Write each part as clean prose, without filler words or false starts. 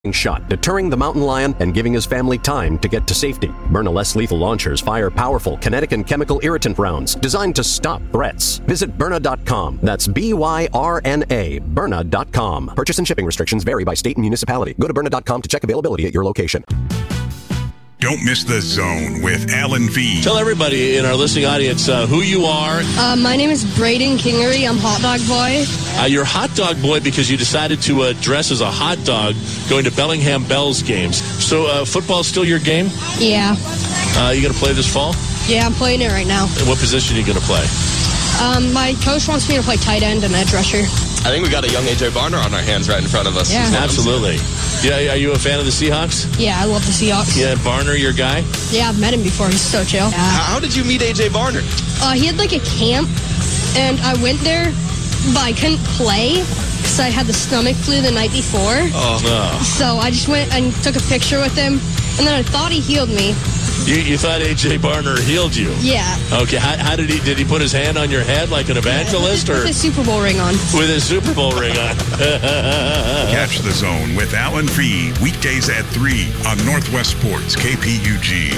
shot, deterring the mountain lion and giving his family time to get to safety. Byrna less lethal launchers fire powerful kinetic and chemical irritant rounds designed to stop threats. Visit Byrna.com. That's Byrna, Byrna.com. Purchase and shipping restrictions vary by state and municipality. Go to Byrna.com to check availability at your location. Don't miss The Zone with Alan V. Tell everybody in our listening audience who you are. My name is Braden Kingery. I'm Hot Dog Boy. You're Hot Dog Boy because you decided to dress as a hot dog going to Bellingham Bells games. So football's still your game? Yeah. You going to play this fall? Yeah, I'm playing it right now. And what position are you going to play? My coach wants me to play tight end and edge rusher. I think we got a young A.J. Barner on our hands right in front of us. Yeah. Absolutely. Yeah, are you a fan of the Seahawks? Yeah, I love the Seahawks. Yeah, Barner, your guy? Yeah, I've met him before. He's so chill. Yeah. How did you meet A.J. Barner? He had like a camp, and I went there, but I couldn't play because I had the stomach flu the night before. So I just went and took a picture with him, and then I thought he healed me. You thought A.J. Barner healed you? Yeah. Okay, how did he put his hand on your head like an evangelist? With a Super Bowl ring on. With his Super Bowl ring on. Catch The Zone with Alan V. Weekdays at 3 on Northwest Sports, KPUG.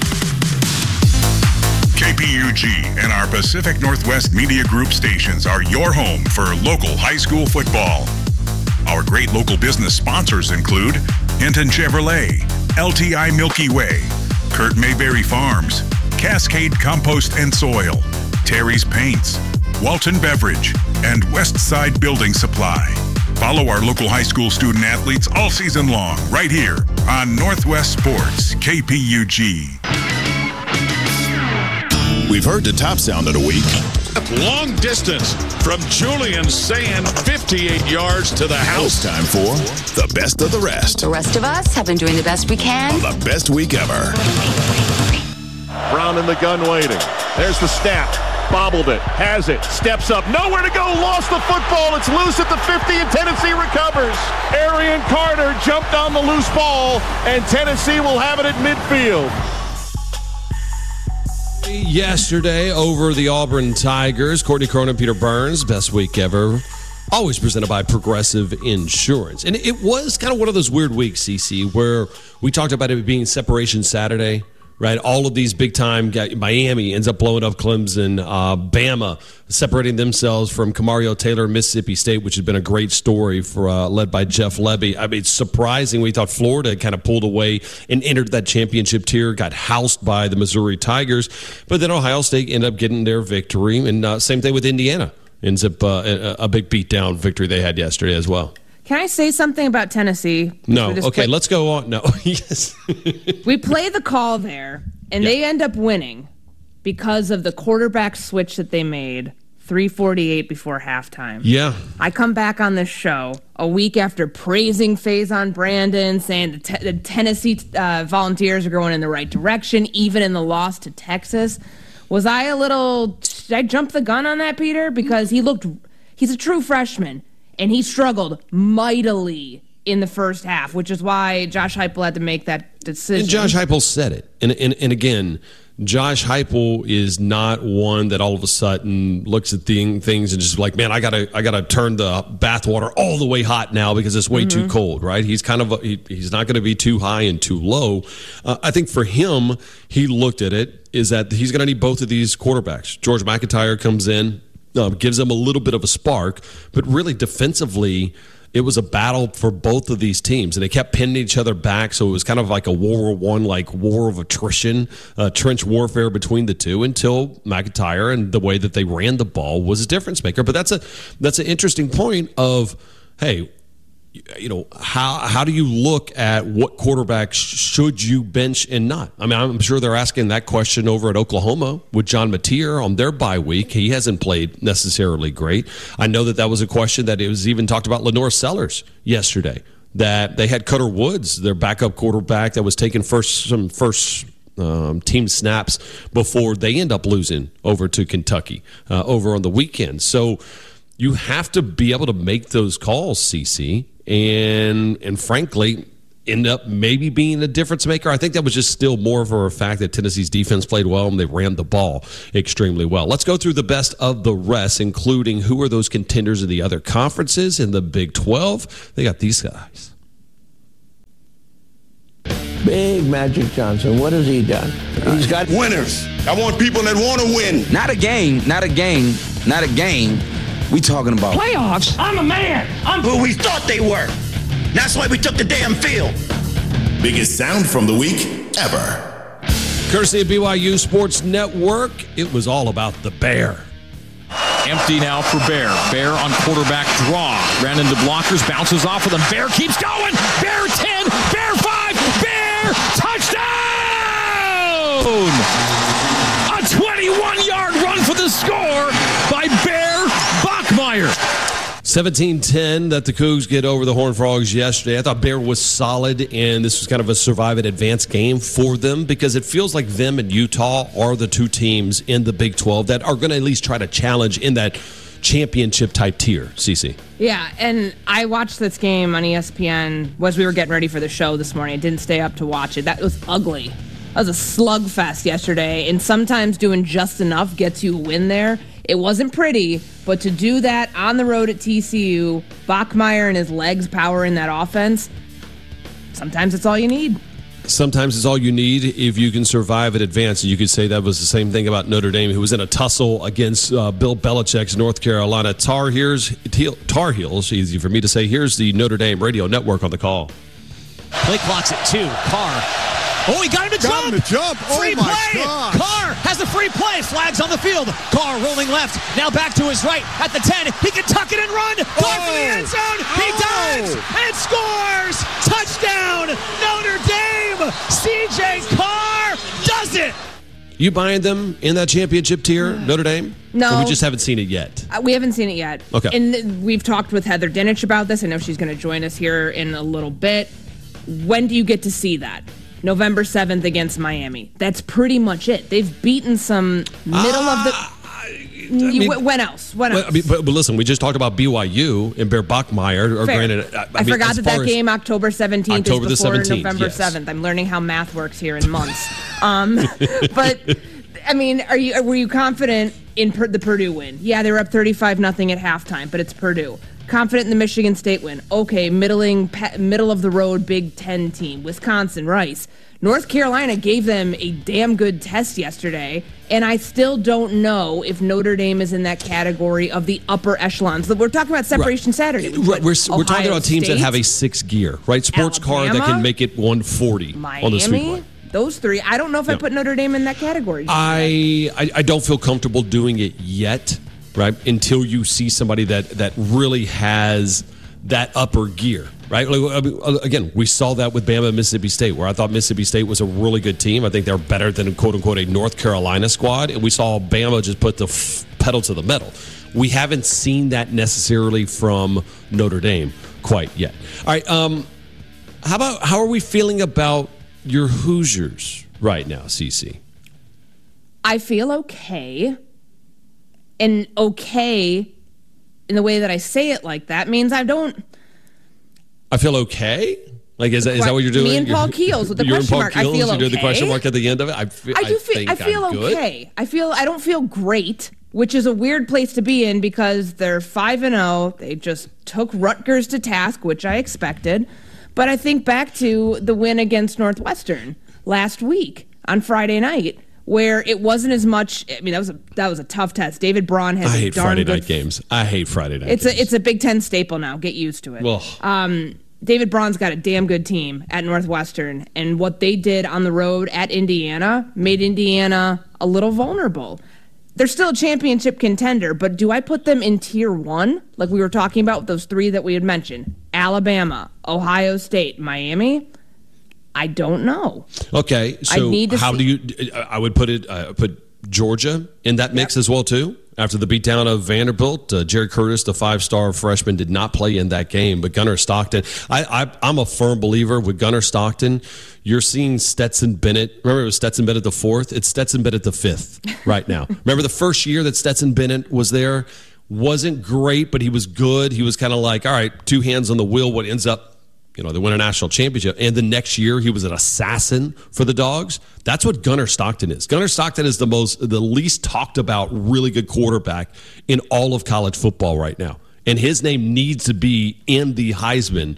KPUG and our Pacific Northwest Media Group stations are your home for local high school football. Our great local business sponsors include Hinton Chevrolet, LTI Milky Way, Kurt Mayberry Farms, Cascade Compost and Soil, Terry's Paints, Walton Beverage, and Westside Building Supply. Follow our local high school student athletes all season long right here on Northwest Sports, KPUG. We've heard the top sound of the week. Long distance from Julian Sand, 58 yards to the house. It's time for the best of the rest. The rest of us have been doing the best we can. On the best week ever. Brown in the gun waiting. There's the snap. Bobbled it. Has it. Steps up. Nowhere to go. Lost the football. It's loose at the 50 and Tennessee recovers. Arian Carter jumped on the loose ball and Tennessee will have it at midfield. Yesterday over the Auburn Tigers, Courtney Cronin, Peter Burns, best week ever. Always presented by Progressive Insurance. And it was kind of one of those weird weeks, CC, where we talked about it being Separation Saturday, right? All of these big-time guys, Miami ends up blowing up Clemson, Bama separating themselves from Camario Taylor, Mississippi State, which has been a great story for led by Jeff Levy. I mean, it's surprising. We thought Florida kind of pulled away and entered that championship tier, got housed by the Missouri Tigers, but then Ohio State ended up getting their victory, and same thing with Indiana. Ends up a big beatdown victory they had yesterday as well. Can I say something about Tennessee? No. Okay, let's go on. No. Yes. We play the call there, and they end up winning because of the quarterback switch that they made 3:48 before halftime. Yeah. I come back on this show a week after praising Faison Brandon, saying the Tennessee Volunteers are going in the right direction, even in the loss to Texas. Did I jump the gun on that, Peter? Because he's a true freshman. And he struggled mightily in the first half, which is why Josh Heupel had to make that decision. And Josh Heupel said it. And again, Josh Heupel is not one that all of a sudden looks at things and just like, man, I gotta turn the bathwater all the way hot now because it's way too cold, right? He's he's not going to be too high and too low. I think for him, he looked at it is that he's going to need both of these quarterbacks. George McIntyre comes in. Gives them a little bit of a spark, but really defensively, it was a battle for both of these teams, and they kept pinning each other back, so it was kind of like a World War I, like war of attrition, trench warfare between the two until McIntyre and the way that they ran the ball was a difference maker. But that's an interesting point of, hey, you know, how do you look at what quarterback should you bench and not? I mean, I'm sure they're asking that question over at Oklahoma with John Mateer on their bye week. He hasn't played necessarily great. I know that was a question that it was even talked about Lenore Sellers yesterday, that they had Cutter Woods, their backup quarterback that was taking some first team snaps before they end up losing over to Kentucky over on the weekend. So you have to be able to make those calls, CC. And frankly, end up maybe being a difference maker. I think that was just still more of a fact that Tennessee's defense played well and they ran the ball extremely well. Let's go through the best of the rest, including who are those contenders in the other conferences in the Big 12. They got these guys. Big Magic Johnson, what has he done? He's got winners. I want people that want to win. Not a game. We talking about playoffs. I'm a man. I'm who we thought they were. That's why we took the damn field. Biggest sound from the week ever. Courtesy of BYU Sports Network, it was all about the Bear. Empty now for Bear. Bear on quarterback draw. Ran into blockers, bounces off of them. Bear keeps going. Bear 10, Bear 5, Bear touchdown! A 21-yard run for the score by Bear Bachmeier. 17-10 that the Cougs get over the Horned Frogs yesterday. I thought Bear was solid, and this was kind of a survive and advance game for them because it feels like them and Utah are the two teams in the Big 12 that are going to at least try to challenge in that championship-type tier, Cece. Yeah, and I watched this game on ESPN as we were getting ready for the show this morning. I didn't stay up to watch it. That was ugly. That was a slugfest yesterday, and sometimes doing just enough gets you a win there. It wasn't pretty, but to do that on the road at TCU, Bachmeier and his legs powering that offense, sometimes it's all you need. Sometimes it's all you need if you can survive and advance. And you could say that was the same thing about Notre Dame, who was in a tussle against Bill Belichick's North Carolina Tar Heels, easy for me to say. Here's the Notre Dame Radio Network on the call. Play clock's at 2. Carr. Oh, he got him to jump. Free play. Gosh. Carr has the free play. Flags on the field. Carr rolling left. Now back to his right at the 10. He can tuck it and run. Carr for the end zone. He dives and scores. Touchdown, Notre Dame. C.J. Carr does it. You buying them in that championship tier, Notre Dame? No. Or we just haven't seen it yet? We haven't seen it yet. Okay. And we've talked with Heather Dinich about this. I know she's going to join us here in a little bit. When do you get to see that? November 7th against Miami. That's pretty much it. They've beaten some middle of the... when else? When else? But listen, we just talked about BYU and Bear Bachmeier. Granted, I forgot that game, October 17th, October is before the 17th, November yes. 7th. I'm learning how math works here in months. But, I mean, were you confident in the Purdue win? Yeah, they were up 35-0 at halftime, but it's Purdue. Confident in the Michigan State win. Okay, middle of the road Big Ten team. Wisconsin, Rice. North Carolina gave them a damn good test yesterday, and I still don't know if Notre Dame is in that category of the upper echelons. We're talking about Separation Saturday. We're talking about teams that have a 6 gear, right? Sports Alabama, car that can make it 140 on the Speedway. Those three. I don't know if I put Notre Dame in that category. I don't feel comfortable doing it yet, right? Until you see somebody that really has that upper gear, right? Again, we saw that with Bama and Mississippi State, where I thought Mississippi State was a really good team. I think they're better than, quote-unquote, a North Carolina squad. And we saw Bama just put the pedal to the metal. We haven't seen that necessarily from Notre Dame quite yet. All right, how are we feeling about your Hoosiers right now, Cece? I feel okay. And okay in the way that I say it like that means I feel okay? Like, is that what you're doing? Me and Paul Keels with the question mark. I feel okay. You're doing the question mark at the end of it? I feel okay. I don't feel great, which is a weird place to be in because they're 5-0. They just took Rutgers to task, which I expected. But I think back to the win against Northwestern last week on Friday night, where it wasn't as much. I mean, that was a tough test. David Braun has. I hate Friday night games. I hate Friday night. It's a Big Ten staple now. Get used to it. Well, David Braun's got a damn good team at Northwestern, and what they did on the road at Indiana made Indiana a little vulnerable. They're still a championship contender, but do I put them in tier 1, like we were talking about with those 3 that we had mentioned? Alabama, Ohio State, Miami. I don't know. Okay, so I would put Georgia in that mix as well too. After the beatdown of Vanderbilt, Jerry Curtis, the 5-star freshman, did not play in that game. But Gunnar Stockton, I'm a firm believer with Gunnar Stockton. You're seeing Stetson Bennett. Remember, it was Stetson Bennett the 4th. It's Stetson Bennett the 5th right now. Remember the first year that Stetson Bennett was there? Wasn't great, but he was good. He was kind of like, all right, 2 hands on the wheel. What ends up, they win a national championship. And the next year, he was an assassin for the Dogs. That's what Gunnar Stockton is. Gunnar Stockton is the least talked about really good quarterback in all of college football right now. And his name needs to be in the Heisman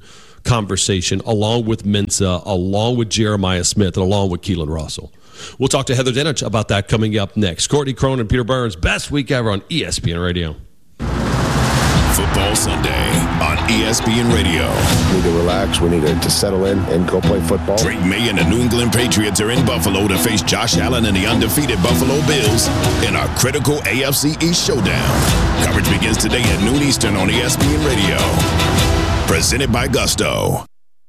conversation, along with Mensah, along with Jeremiah Smith, and along with Keelan Russell. We'll talk to Heather Dinich about that coming up next. Courtney Crone and Peter Burns, best week ever on ESPN Radio. Football Sunday on ESPN Radio. We need to relax. We need to settle in and go play football. Drake May and the New England Patriots are in Buffalo to face Josh Allen and the undefeated Buffalo Bills in our critical AFC East showdown. Coverage begins today at noon Eastern on ESPN Radio. Presented by Gusto.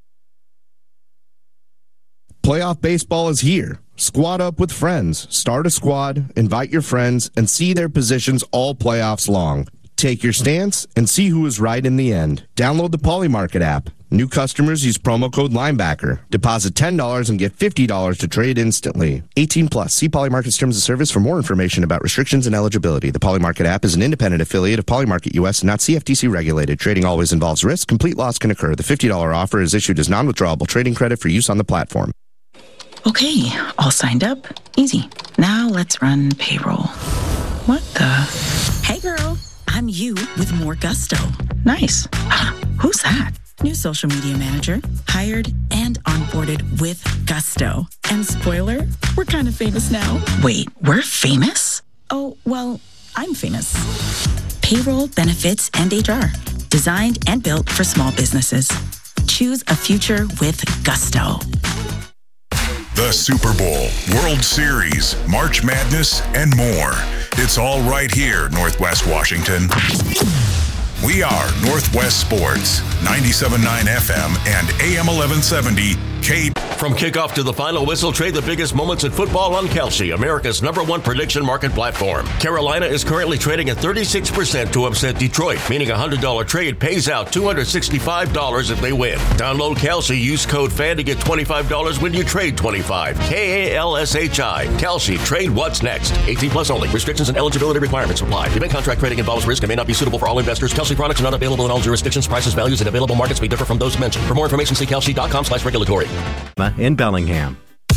Playoff baseball is here. Squad up with friends. Start a squad, invite your friends, and see their positions all playoffs long. Take your stance and see who is right in the end. Download the Polymarket app. New customers use promo code Linebacker. Deposit $10 and get $50 to trade instantly. 18 plus. See Polymarket's terms of service for more information about restrictions and eligibility. The Polymarket app is an independent affiliate of Polymarket US and not CFTC regulated. Trading always involves risk. Complete loss can occur. The $50 offer is issued as non-withdrawable trading credit for use on the platform. Okay, all signed up. Easy. Now let's run payroll. What the? Hey girl, I'm you with more Gusto. Nice. Who's that? New social media manager, hired and onboarded with Gusto. And spoiler, we're kind of famous now. Wait, we're famous? Oh, well, I'm famous. Payroll, benefits, and HR. Designed and built for small businesses. Choose a future with Gusto. The Super Bowl, World Series, March Madness, and more. It's all right here, Northwest Washington. We are Northwest Sports, 97.9 FM and AM 1170 K. From kickoff to the final whistle, trade the biggest moments in football on Kalshi, America's #1 prediction market platform. Carolina is currently trading at 36% to upset Detroit, meaning a $100 trade pays out $265 if they win. Download Kalshi, use code FAN to get $25 when you trade 25. KALSHI. Kalshi, trade what's next. 18 plus only. Restrictions and eligibility requirements apply. Event contract trading involves risk and may not be suitable for all investors. Kalshi products are not available in all jurisdictions. Prices, values, and available markets may differ from those mentioned. For more information, see kalshi.com/regulatory. In Bellingham.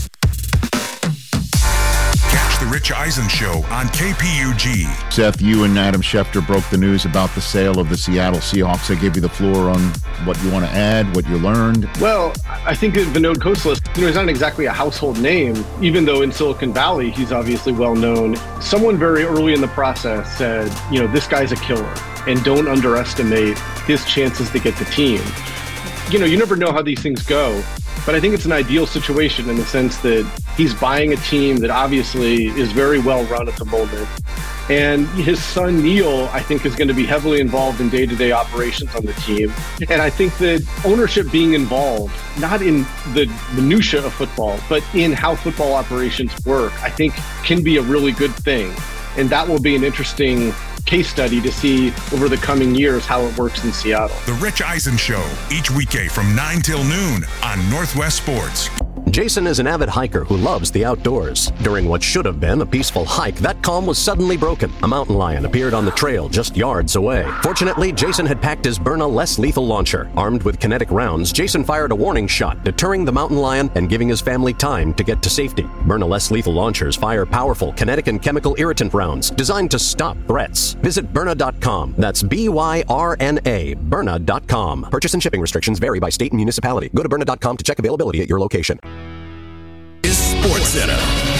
Catch the Rich Eisen Show on KPUG. Seth, you and Adam Schefter broke the news about the sale of the Seattle Seahawks. I gave you the floor on what you want to add, what you learned. Well, I think that Vinod Khosla, he's not exactly a household name, even though in Silicon Valley, he's obviously well known. Someone very early in the process said, this guy's a killer, and don't underestimate his chances to get the team. You never know how these things go, but I think it's an ideal situation in the sense that he's buying a team that obviously is very well run at the moment. And his son, Neil, I think is going to be heavily involved in day-to-day operations on the team. And I think that ownership being involved, not in the minutia of football, but in how football operations work, I think can be a really good thing. And that will be an interesting case study to see over the coming years how it works in Seattle. The Rich Eisen Show, each weekday from 9 till noon on Northwest Sports. Jason is an avid hiker who loves the outdoors. During what should have been a peaceful hike, that calm was suddenly broken. A mountain lion appeared on the trail just yards away. Fortunately, Jason had packed his Byrna less lethal launcher. Armed with kinetic rounds, Jason fired a warning shot, deterring the mountain lion and giving his family time to get to safety. Byrna less lethal launchers fire powerful kinetic and chemical irritant rounds designed to stop threats. Visit Byrna.com. That's BYRNA, Byrna.com. Purchase and shipping restrictions vary by state and municipality. Go to Byrna.com to check availability at your location. Sports Center.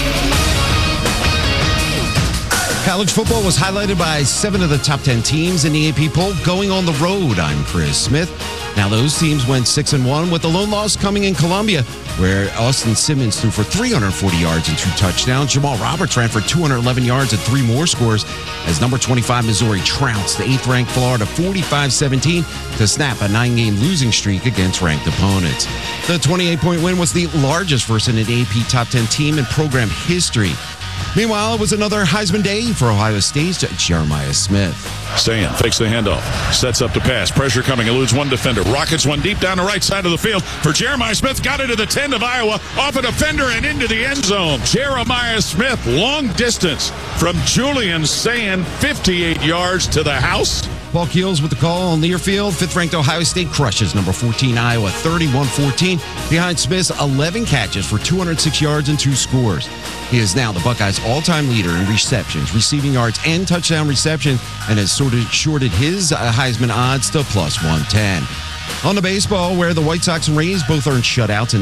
College football was highlighted by 7 of the top 10 teams in the AP poll going on the road. I'm Chris Smith. Now those teams went 6-1 with the lone loss coming in Columbia, where Austin Simmons threw for 340 yards and 2 touchdowns. Jamal Roberts ran for 211 yards and 3 more scores as number 25 Missouri trounced the 8th-ranked Florida 45-17 to snap a 9-game losing streak against ranked opponents. The 28-point win was the largest for an AP top 10 team in program history. Meanwhile, it was another Heisman day for Ohio State's Jeremiah Smith. Sayan fakes the handoff, sets up to pass, pressure coming, eludes one defender, rockets one deep down the right side of the field for Jeremiah Smith, got into the 10 of Iowa, off a defender and into the end zone. Jeremiah Smith, long distance from Julian Sayan, 58 yards to the house. Paul Keels with the call on near field. 5th-ranked Ohio State crushes number 14 Iowa 31-14 behind Smith's 11 catches for 206 yards and 2 scores. He is now the Buckeyes' all-time leader in receptions, receiving yards, and touchdown reception, and has shorted his Heisman odds to plus 110. On to baseball, where the White Sox and Rays both earned shutouts in